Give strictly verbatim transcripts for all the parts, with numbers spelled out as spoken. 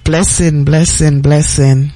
Blessing, blessing, blessing.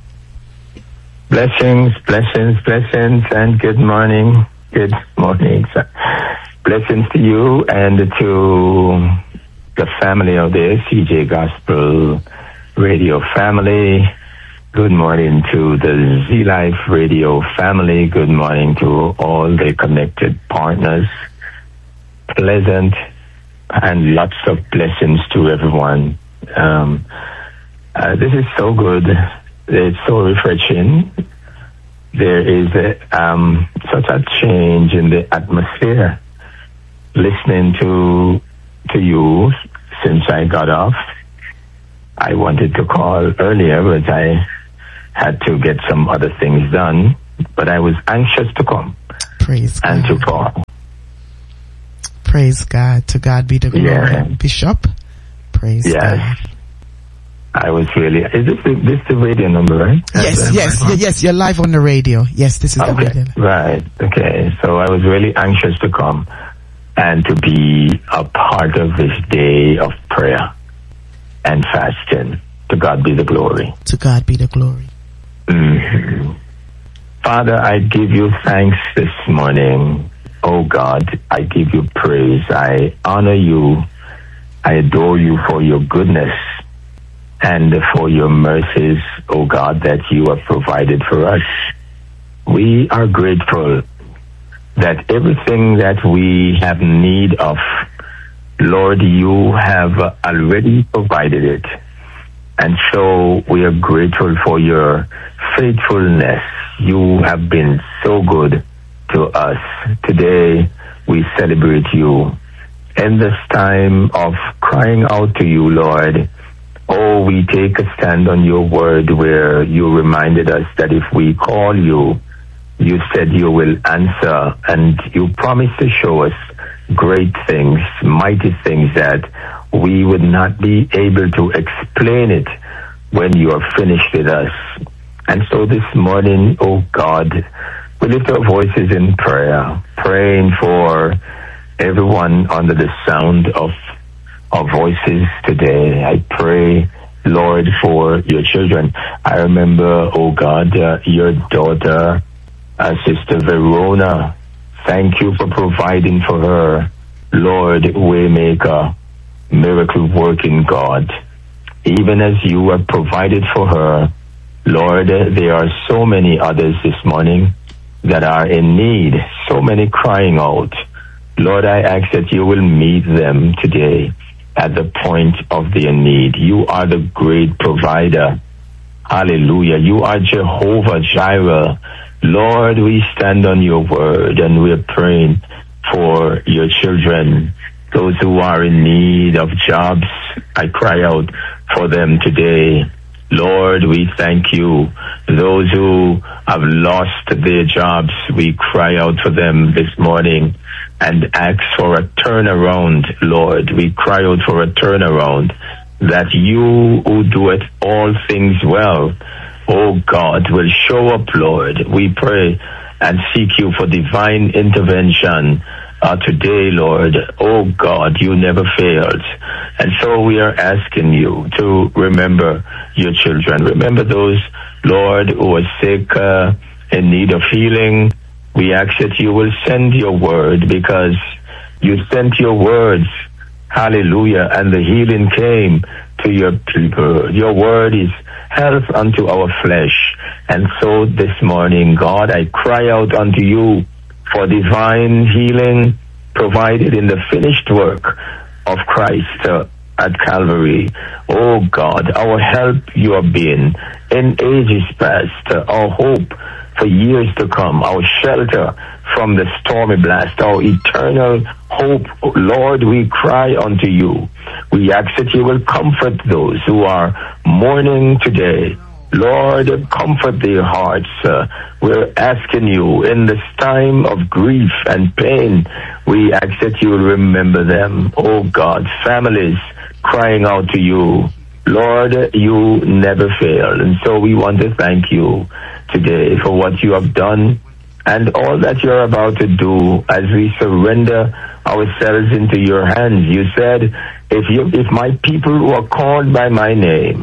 Blessings, blessings, blessings, and good morning. Good morning. Blessings to you and to the family of the C J Gospel Radio family. Good morning to the Z Life Radio family. Good morning to all the connected partners. Pleasant and lots of blessings to everyone. Um, uh, this is so good. It's so refreshing. There is a, um, such a change in the atmosphere. Listening to to you since I got off. I wanted to call earlier, but I had to get some other things done. But I was anxious to come. Praise and God. to call. Praise God. To God be the glory. Yeah. Bishop. Praise yes. God. I was really. Is this the, this the radio number, right? Yes, That's yes, y- yes. You're live on the radio. Yes, this is okay. the radio. Right. Okay. So I was really anxious to come and to be a part of this day of prayer and fasting. To God be the glory. To God be the glory. Mm-hmm. Father, I give you thanks this morning. Oh God, I give you praise. I honor you. I adore you for your goodness and for your mercies, oh God, that you have provided for us. We are grateful that everything that we have need of, Lord, you have already provided it. And so we are grateful for your faithfulness. You have been so good to us. Today we celebrate you. In this time of crying out to you, Lord, oh, we take a stand on your word where you reminded us that if we call you, you said you will answer, and you promised to show us great things, mighty things that we would not be able to explain it when you are finished with us. And so this morning, oh God, we lift our voices in prayer, praying for everyone under the sound of our voices today. I pray, Lord, for your children. I remember, oh God, uh, your daughter, uh, Sister Verona. Thank you for providing for her, Lord, Waymaker, miracle working God. Even as you have provided for her, Lord, there are so many others this morning that are in need, so many crying out. Lord, I ask that you will meet them today at the point of their need. You are the great provider. Hallelujah. You are Jehovah Jireh. Lord, we stand on your word and we're praying for your children, those who are in need of jobs. I cry out for them today. Lord, we thank you. Those who have lost their jobs, we cry out for them this morning and ask for a turnaround, Lord. We cry out for a turnaround, that you who doeth all things well, oh God, will show up, Lord. We pray and seek you for divine intervention uh, today, Lord. Oh God, you never failed. And so we are asking you to remember your children. Remember those, Lord, who are sick, uh, in need of healing. We ask that you will send your word, because you sent your words, hallelujah, and the healing came to your people. Your word is health unto our flesh. And so this morning, God, I cry out unto you for divine healing provided in the finished work of Christ uh, at Calvary. Oh God, our help you have been in ages past, uh, our hope for years to come, our shelter from the stormy blast, our eternal hope. Lord, we cry unto you. We ask that you will comfort those who are mourning today. Lord, comfort their hearts. Uh, we're asking you in this time of grief and pain, we ask that you will remember them. Oh God, families crying out to you. Lord, you never fail. And so we want to thank you today for what you have done and all that you're about to do as we surrender ourselves into your hands. You said, if you, if my people who are called by my name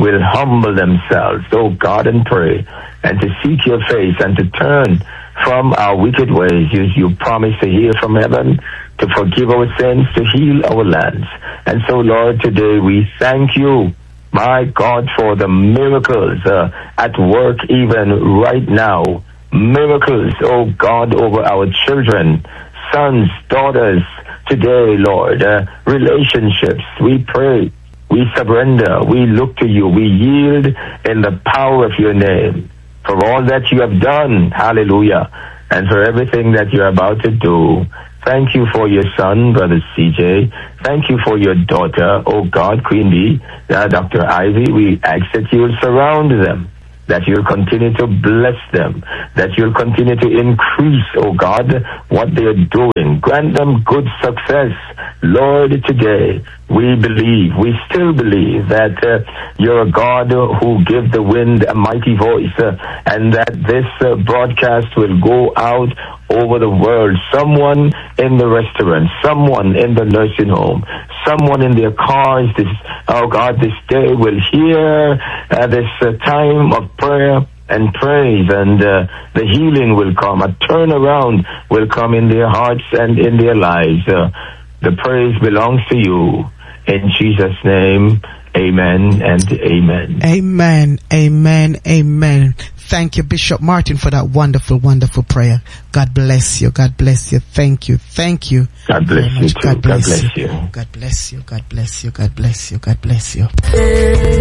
will humble themselves, oh God, and pray, and to seek your face and to turn from our wicked ways. You, you promise to hear from heaven, to forgive our sins, to heal our lands. And so, Lord, today we thank you, my God, for the miracles uh, at work even right now. Miracles, oh God, over our children, sons, daughters, today, Lord. Uh, relationships, we pray, we surrender, we look to you, we yield in the power of your name for all that you have done, hallelujah, and for everything that you're about to do. Thank you for your son, Brother C J. Thank you for your daughter, oh God, Queen Bee, uh, Doctor Ivy. We ask that you will surround them, that you'll continue to bless them, that you'll continue to increase, oh God, what they're doing. Grant them good success. Lord, today we believe, we still believe that uh, you're a God who gives the wind a mighty voice, uh, and that this uh, broadcast will go out over the world. Someone in the restaurant, someone in the nursing home, someone in their cars, this, oh God, this day will hear uh, this uh, time of prayer and praise, and uh, the healing will come. A turnaround will come in their hearts and in their lives. Uh, the praise belongs to you. In Jesus' name, amen and amen. Amen, amen, amen. Thank you, Bishop Martin, for that wonderful, wonderful prayer. God bless you. God bless you. Thank you. Thank you. God bless you too. God bless, God bless you. God bless you. God bless you. God bless you. God bless you.